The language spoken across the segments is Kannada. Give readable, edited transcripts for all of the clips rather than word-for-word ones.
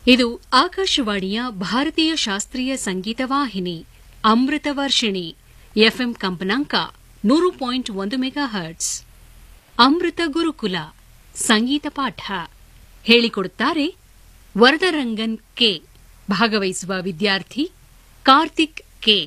ಇದು ಆಕಾಶವಾಣಿಯ ಭಾರತೀಯ ಶಾಸ್ತ್ರೀಯ ಸಂಗೀತ ವಾಹಿನಿ ಅಮೃತ ವರ್ಷಿಣಿ ಎಫ್ಎಂ ಕಂಪನಾಂಕ 100.1 ಮೆಗಾಹರ್ಟ್ಸ್. ಅಮೃತ ಗುರುಕುಲ ಸಂಗೀತ ಪಾಠ ಹೇಳಿಕೊಡುತ್ತಾರೆ ವರದರಂಗನ್ ಕೆ. ಭಾಗವಹಿಸುವ ವಿದ್ಯಾರ್ಥಿ ಕಾರ್ತಿಕ್ ಕೆ.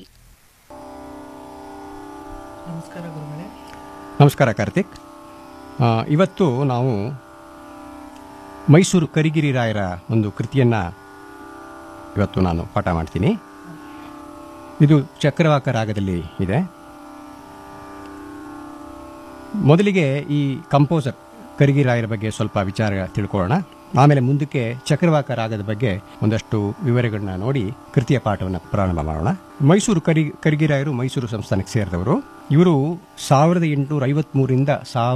ನಮಸ್ಕಾರ ಗುರುಗಳೇ. ನಮಸ್ಕಾರ ಕಾರ್ತಿಕ್. ಇವತ್ತು ನಾವು ಮೈಸೂರು ಕರಿಗಿರಿ ರಾಯರ ಒಂದು ಕೃತಿಯನ್ನು ಇವತ್ತು ನಾನು ಪಾಠ ಮಾಡ್ತೀನಿ. ಇದು ಚಕ್ರವಾಕ ರಾಗದಲ್ಲಿ ಇದೆ. ಮೊದಲಿಗೆ ಈ ಕಂಪೋಸರ್ ಕರಿಗಿರಿ ರಾಯರ ಬಗ್ಗೆ ಸ್ವಲ್ಪ ವಿಚಾರ ತಿಳ್ಕೊಳ್ಳೋಣ. ಆಮೇಲೆ ಮುಂದಕ್ಕೆ ಚಕ್ರವಾಕ ರಾಗದ ಬಗ್ಗೆ ಒಂದಷ್ಟು ವಿವರಗಳನ್ನ ನೋಡಿ ಕೃತಿಯ ಪಾಠವನ್ನು ಪ್ರಾರಂಭ ಮಾಡೋಣ. ಮೈಸೂರು ಕರಿಗಿರಿ ರಾಯರು ಮೈಸೂರು ಸಂಸ್ಥಾನಕ್ಕೆ ಸೇರಿದವರು. ಇವರು 1853ರಿಂದ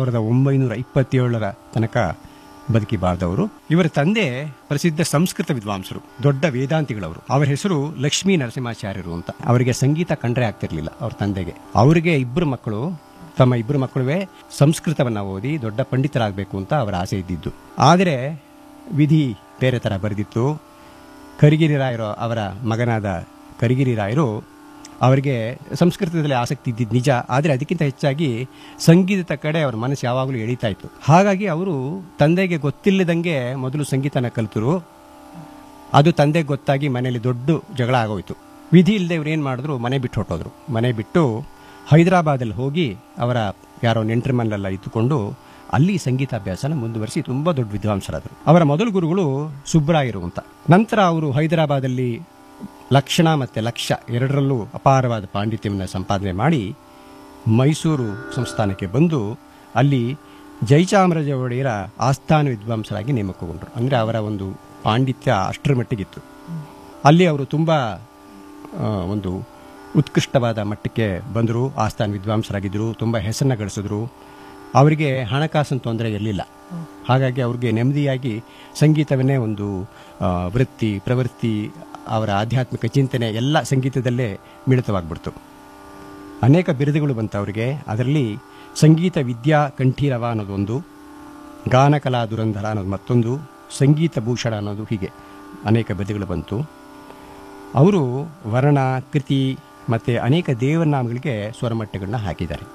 1927 ತನಕ ಬದುಕಿ ಬಾಳ್ದವರು. ಇವರ ತಂದೆ ಪ್ರಸಿದ್ಧ ಸಂಸ್ಕೃತ ವಿದ್ವಾಂಸರು, ದೊಡ್ಡ ವೇದಾಂತಿಗಳವರು. ಅವರ ಹೆಸರು ಲಕ್ಷ್ಮೀ ನರಸಿಂಹಾಚಾರ್ಯರು ಅಂತ. ಅವರಿಗೆ ಸಂಗೀತ ಕಂಡ್ರೆ ಆಗ್ತಿರ್ಲಿಲ್ಲ ಅವ್ರ ತಂದೆಗೆ. ಅವರಿಗೆ ತಮ್ಮ ಇಬ್ಬರು ಮಕ್ಕಳುವೇ ಸಂಸ್ಕೃತವನ್ನ ಓದಿ ದೊಡ್ಡ ಪಂಡಿತರಾಗಬೇಕು ಅಂತ ಅವರ ಆಸೆ ಇದ್ದಿದ್ದು. ಆದರೆ ವಿಧಿ ಬೇರೆ ತರ ಬರೆದಿತ್ತು. ಕರಿಗಿರಿ ರಾಯರು, ಅವರ ಮಗನಾದ ಕರಿಗಿರಿ ರಾಯರು, ಅವರಿಗೆ ಸಂಸ್ಕೃತದಲ್ಲಿ ಆಸಕ್ತಿ ಇದ್ದಿದ್ದು ನಿಜ. ಆದರೆ ಅದಕ್ಕಿಂತ ಹೆಚ್ಚಾಗಿ ಸಂಗೀತದ ಕಡೆ ಅವರ ಮನಸ್ಸು ಯಾವಾಗಲೂ ಎಳೀತಾ ಇತ್ತು. ಹಾಗಾಗಿ ಅವರು ತಂದೆಗೆ ಗೊತ್ತಿಲ್ಲದಂಗೆ ಮೊದಲು ಸಂಗೀತನ ಕಲಿತರು. ಅದು ತಂದೆಗೆ ಗೊತ್ತಾಗಿ ಮನೆಯಲ್ಲಿ ದೊಡ್ಡ ಜಗಳ ಆಗೋಯ್ತು. ವಿಧಿ ಇಲ್ಲದೆ ಇವ್ರು ಏನು ಮಾಡಿದ್ರು, ಮನೆ ಬಿಟ್ಟು ಹೊಟ್ಟೋದ್ರು. ಮನೆ ಬಿಟ್ಟು ಹೈದರಾಬಾದಲ್ಲಿ ಹೋಗಿ ಅವರ ಯಾರೋ ನೆಂಟರ ಮನೆಯಲ್ಲ ಇದ್ದುಕೊಂಡು ಅಲ್ಲಿ ಸಂಗೀತಾಭ್ಯಾಸನ ಮುಂದುವರಿಸಿ ತುಂಬಾ ದೊಡ್ಡ ವಿದ್ವಾಂಸರಾದರು. ಅವರ ಮೊದಲ ಗುರುಗಳು ಸುಬ್ರಾಯರು ಅಂತ. ನಂತರ ಅವರು ಹೈದರಾಬಾದಲ್ಲಿ ಲಕ್ಷಣ ಮತ್ತೆ ಲಕ್ಷ ಎರಡರಲ್ಲೂ ಅಪಾರವಾದ ಪಾಂಡಿತ್ಯವನ್ನು ಸಂಪಾದನೆ ಮಾಡಿ ಮೈಸೂರು ಸಂಸ್ಥಾನಕ್ಕೆ ಬಂದು ಅಲ್ಲಿ ಜಯಚಾಮರಾಜ ಒಡೆಯರ ಆಸ್ಥಾನ ವಿದ್ವಾಂಸರಾಗಿ ನೇಮಕಗೊಂಡರು. ಅಂದರೆ ಅವರ ಒಂದು ಪಾಂಡಿತ್ಯ ಅಷ್ಟರ ಮಟ್ಟಿಗಿತ್ತು. ಅಲ್ಲಿ ಅವರು ತುಂಬಾ ಒಂದು ಉತ್ಕೃಷ್ಟವಾದ ಮಟ್ಟಕ್ಕೆ ಬಂದರು. ಆಸ್ಥಾನ ವಿದ್ವಾಂಸರಾಗಿದ್ದರು. ತುಂಬ ಹೆಸರನ್ನ ಗಳಿಸಿದ್ರು. ಅವರಿಗೆ ಹಣಕಾಸಿನ ತೊಂದರೆ ಇರಲಿಲ್ಲ. ಹಾಗಾಗಿ ಅವ್ರಿಗೆ ನೆಮ್ಮದಿಯಾಗಿ ಸಂಗೀತವನ್ನೇ ಒಂದು ವೃತ್ತಿ, ಪ್ರವೃತ್ತಿ, ಅವರ ಆಧ್ಯಾತ್ಮಿಕ ಚಿಂತನೆ ಎಲ್ಲ ಸಂಗೀತದಲ್ಲೇ ಮಿಳಿತವಾಗ್ಬಿಡ್ತು. ಅನೇಕ ಬಿರುದುಗಳು ಬಂತು ಅವರಿಗೆ. ಅದರಲ್ಲಿ ಸಂಗೀತ ವಿದ್ಯಾ ಕಂಠೀರವ ಅನ್ನೋದೊಂದು, ಗಾನಕಲಾ ದುರಂಧರ ಅನ್ನೋದು ಮತ್ತೊಂದು, ಸಂಗೀತ ಭೂಷಣ ಅನ್ನೋದು, ಹೀಗೆ ಅನೇಕ ಬಿರುದುಗಳು ಬಂತು. ಅವರು ವರ್ಣ, ಕೃತಿ ಮತ್ತು ಅನೇಕ ದೇವನಾಮಗಳಿಗೆ ಸ್ವರಮಟ್ಟಗಳನ್ನ ಹಾಕಿದ್ದಾರೆ.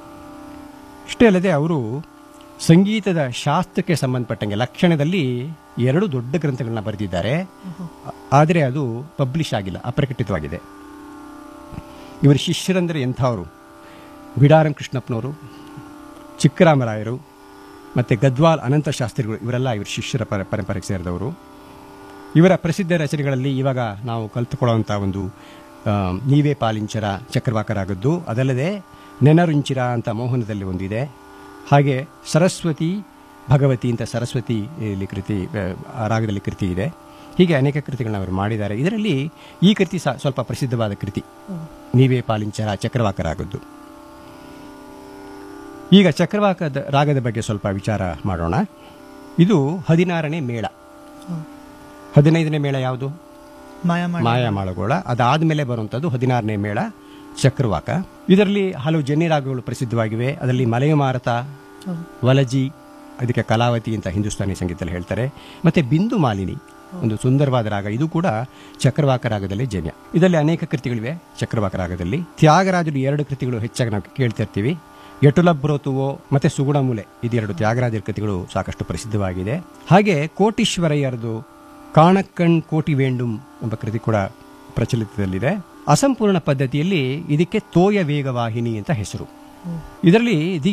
ಇಷ್ಟೇ ಅಲ್ಲದೆ ಅವರು ಸಂಗೀತದ ಶಾಸ್ತ್ರಕ್ಕೆ ಸಂಬಂಧಪಟ್ಟಂಗೆ ಲಕ್ಷಣದಲ್ಲಿ 2 ದೊಡ್ಡ ಗ್ರಂಥಗಳನ್ನ ಬರೆದಿದ್ದಾರೆ. ಆದರೆ ಅದು ಪಬ್ಲಿಷ್ ಆಗಿಲ್ಲ, ಅಪ್ರಕಟಿತವಾಗಿದೆ. ಇವರ ಶಿಷ್ಯರಂದರೆ ಎಂಥವರು? ಬಿಡಾರಂ ಕೃಷ್ಣಪ್ಪನವರು, ಚಿಕ್ಕರಾಮರಾಯರು ಮತ್ತು ಗದ್ವಾಲ್ ಅನಂತ ಶಾಸ್ತ್ರಿಗಳು, ಇವರೆಲ್ಲ ಇವರ ಶಿಷ್ಯರ ಪರಂಪರೆಗೆ ಸೇರಿದವರು. ಇವರ ಪ್ರಸಿದ್ಧ ರಚನೆಗಳಲ್ಲಿ ಇವಾಗ ನಾವು ಕಲ್ತುಕೊಳ್ಳುವಂಥ ಒಂದು ನೀವೇ ಪಾಲಿಂಚರ ಚಕ್ರವಾಕರಾಗದ್ದು, ಅದಲ್ಲದೆ ನೆನರುಂಚಿರ ಅಂತ ಮೋಹನದಲ್ಲಿ ಒಂದಿದೆ. ಹಾಗೆ ಸರಸ್ವತಿ ಭಗವತಿ ಅಂತ ಸರಸ್ವತಿ ಕೃತಿ, ರಾಗದಲ್ಲಿ ಕೃತಿ ಇದೆ. ಹೀಗೆ ಅನೇಕ ಕೃತಿಗಳನ್ನ ಅವರು ಮಾಡಿದ್ದಾರೆ. ಇದರಲ್ಲಿ ಈ ಕೃತಿ ಸ್ವಲ್ಪ ಪ್ರಸಿದ್ಧವಾದ ಕೃತಿ, ನೀವೇ ಪಾಲಿಂಚರ ಚಕ್ರವಾಕರಾಗದ್ದು. ಈಗ ಚಕ್ರವಾಕದ ರಾಗದ ಬಗ್ಗೆ ಸ್ವಲ್ಪ ವಿಚಾರ ಮಾಡೋಣ. ಇದು 16ನೇ ಮೇಳ. 15ನೇ ಮೇಳ ಯಾವುದು? ಮಾಯಾಮಾಳಗೋಳ. ಅದಾದ್ಮೇಲೆ ಬರುವಂಥದ್ದು 16ನೇ ಮೇಳ ಚಕ್ರವಾಕ. ಇದರಲ್ಲಿ ಹಲವು ಜನ್ಯ ರಾಗಗಳು ಪ್ರಸಿದ್ಧವಾಗಿವೆ. ಅದರಲ್ಲಿ ಮಲಯಮಾರತ, ವಲಜಿ, ಅದಕ್ಕೆ ಕಲಾವತಿ ಅಂತ ಹಿಂದೂಸ್ತಾನಿ ಸಂಗೀತದಲ್ಲಿ ಹೇಳ್ತಾರೆ. ಮತ್ತೆ ಬಿಂದು ಮಾಲಿನಿ ಒಂದು ಸುಂದರವಾದ ರಾಗ, ಇದು ಕೂಡ ಚಕ್ರವಾಕ ರಾಗದಲ್ಲಿ ಜನ್ಯ. ಇದರಲ್ಲಿ ಅನೇಕ ಕೃತಿಗಳಿವೆ ಚಕ್ರವಾಕ ರಾಗದಲ್ಲಿ. ತ್ಯಾಗರಾಜರು 2 ಕೃತಿಗಳು ಹೆಚ್ಚಾಗಿ ನಾವು ಕೇಳ್ತಿರ್ತೀವಿ. ಯಟುಲಬ್ರೋತುವೋ ಮತ್ತೆ ಸುಗುಣಮೂಲೆ, ಇದು 2 ತ್ಯಾಗರಾಜರ ಕೃತಿಗಳು ಸಾಕಷ್ಟು ಪ್ರಸಿದ್ಧವಾಗಿದೆ. ಹಾಗೆ ಕೋಟೀಶ್ವರಯ್ಯರದು ಕಾಣಕ್ಕಣ್ ಕೋಟಿ ವೇಂಡುಂ ಎಂಬ ಕೃತಿ ಕೂಡ ಪ್ರಚಲಿತದಲ್ಲಿದೆ. ಅಸಂಪೂರ್ಣ ಪದ್ಧತಿಯಲ್ಲಿ ಇದಕ್ಕೆ ತೋಯ ವೇಗವಾಹಿನಿ ಅಂತ ಹೆಸರು. ಇದರಲ್ಲಿ ದಿ